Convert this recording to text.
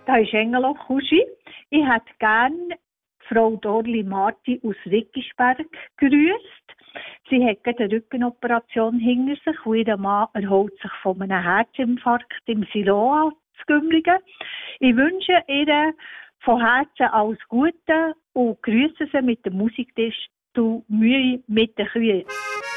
da ist Engeloch Uschi. Ich hätte gerne Frau Dorli Marti aus Riggisberg gegrüßt. Sie hat gerade eine Rückenoperation hinter sich und ihr Mann erholt sich von einem Herzinfarkt im Siloa zu Gümligen. Ich wünsche ihr von Herzen alles Gute und grüße sie mit dem Musiktisch «Du Mühe mit den Kühen».